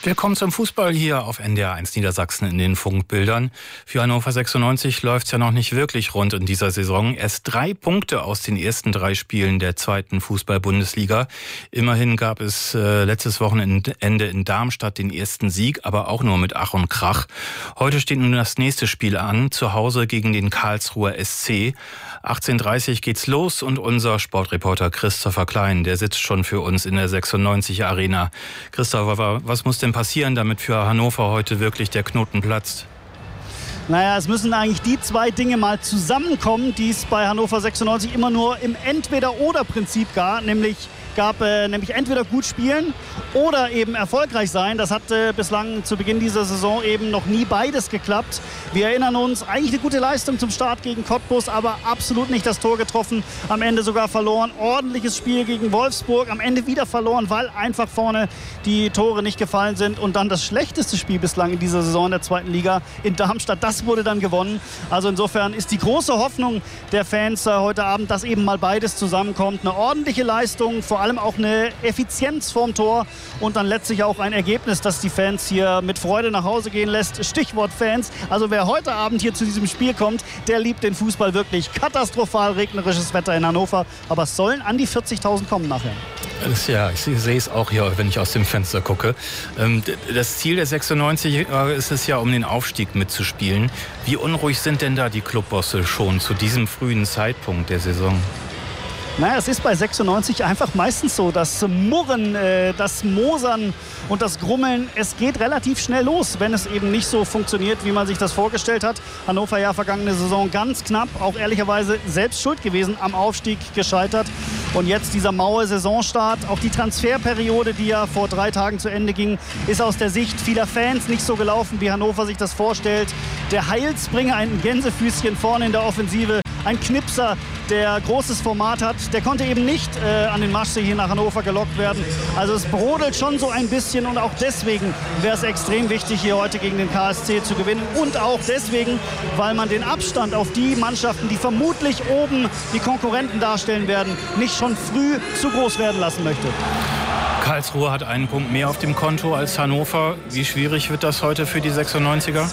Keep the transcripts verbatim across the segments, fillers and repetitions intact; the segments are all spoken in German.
Willkommen zum Fußball hier auf N D R eins Niedersachsen in den Funkbildern. Für Hannover sechsundneunzig läuft's ja noch nicht wirklich rund in dieser Saison. Erst drei Punkte aus den ersten drei Spielen der zweiten Fußball-Bundesliga. Immerhin gab es äh, letztes Wochenende in Darmstadt den ersten Sieg, aber auch nur mit Ach und Krach. Heute steht nun das nächste Spiel an, zu Hause gegen den Karlsruher S C. achtzehn Uhr dreißig geht's los und unser Sportreporter Christopher Klein, der sitzt schon für uns in der sechsundneunzig Arena. Christopher, was muss denn passieren, damit für Hannover heute wirklich der Knoten platzt? Naja, es müssen eigentlich die zwei Dinge mal zusammenkommen, die es bei Hannover sechsundneunzig immer nur im Entweder-oder-Prinzip gab, nämlich gab äh, nämlich entweder gut spielen oder eben erfolgreich sein. Das hat äh, bislang zu Beginn dieser Saison eben noch nie beides geklappt. Wir erinnern uns, eigentlich eine gute Leistung zum Start gegen Cottbus, aber absolut nicht das Tor getroffen. Am Ende sogar verloren. Ordentliches Spiel gegen Wolfsburg. Am Ende wieder verloren, weil einfach vorne die Tore nicht gefallen sind. Und dann das schlechteste Spiel bislang in dieser Saison in der zweiten Liga in Darmstadt. Das wurde dann gewonnen. Also insofern ist die große Hoffnung der Fans äh, heute Abend, dass eben mal beides zusammenkommt. Eine ordentliche Leistung, vor allem auch eine Effizienz vorm Tor und dann letztlich auch ein Ergebnis, das die Fans hier mit Freude nach Hause gehen lässt. Stichwort Fans. Also wer heute Abend hier zu diesem Spiel kommt, der liebt den Fußball wirklich. Katastrophal regnerisches Wetter in Hannover, aber es sollen an die vierzigtausend kommen nachher. Ja, ich sehe es auch hier, wenn ich aus dem Fenster gucke. Das Ziel der sechsundneunzig ist es ja, um den Aufstieg mitzuspielen. Wie unruhig sind denn da die Clubbosse schon zu diesem frühen Zeitpunkt der Saison? Naja, es ist bei sechsundneunzig einfach meistens so, das Murren, äh, das Mosern und das Grummeln, es geht relativ schnell los, wenn es eben nicht so funktioniert, wie man sich das vorgestellt hat. Hannover ja vergangene Saison ganz knapp, auch ehrlicherweise selbst schuld gewesen, am Aufstieg gescheitert. Und jetzt dieser maue Saisonstart, auch die Transferperiode, die ja vor drei Tagen zu Ende ging, ist aus der Sicht vieler Fans nicht so gelaufen, wie Hannover sich das vorstellt. Der Heilsbringer, ein Gänsefüßchen vorne in der Offensive, ein Knipser, der großes Format hat, der konnte eben nicht äh, an den Marschsee hier nach Hannover gelockt werden. Also es brodelt schon so ein bisschen und auch deswegen wäre es extrem wichtig, hier heute gegen den K S C zu gewinnen. Und auch deswegen, weil man den Abstand auf die Mannschaften, die vermutlich oben die Konkurrenten darstellen werden, nicht schon früh zu groß werden lassen möchte. Karlsruhe hat einen Punkt mehr auf dem Konto als Hannover. Wie schwierig wird das heute für die sechsundneunziger?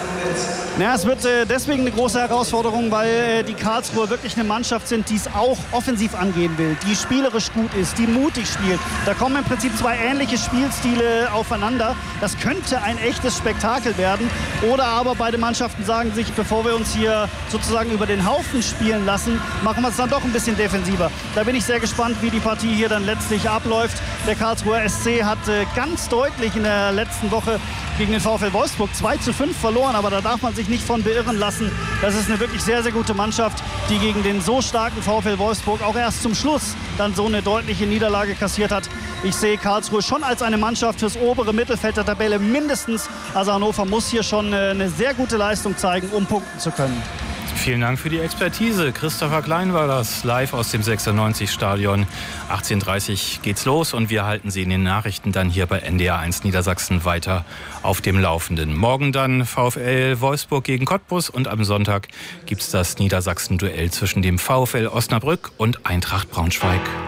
Ja, es wird äh, deswegen eine große Herausforderung, weil äh, die Karlsruher wirklich eine Mannschaft sind, die es auch offensiv angehen will, die spielerisch gut ist, die mutig spielt. Da kommen im Prinzip zwei ähnliche Spielstile aufeinander. Das könnte ein echtes Spektakel werden. Oder aber beide Mannschaften sagen sich, bevor wir uns hier sozusagen über den Haufen spielen lassen, machen wir es dann doch ein bisschen defensiver. Da bin ich sehr gespannt, wie die Partie hier dann letztlich abläuft. Der Karlsruher S C hat äh, ganz deutlich in der letzten Woche gegen den VfL Wolfsburg zwei zu fünf verloren, aber da darf man sich nicht von beirren lassen. Das ist eine wirklich sehr, sehr gute Mannschaft, die gegen den so starken VfL Wolfsburg auch erst zum Schluss dann so eine deutliche Niederlage kassiert hat. Ich sehe Karlsruhe schon als eine Mannschaft fürs obere Mittelfeld der Tabelle mindestens. Also Hannover muss hier schon eine sehr gute Leistung zeigen, um punkten zu können. Vielen Dank für die Expertise. Christopher Klein war das, live aus dem sechsundneunzig Stadion. achtzehn Uhr dreißig geht's los und wir halten Sie in den Nachrichten dann hier bei N D R eins Niedersachsen weiter auf dem Laufenden. Morgen dann VfL Wolfsburg gegen Cottbus und am Sonntag gibt's das Niedersachsen-Duell zwischen dem VfL Osnabrück und Eintracht Braunschweig.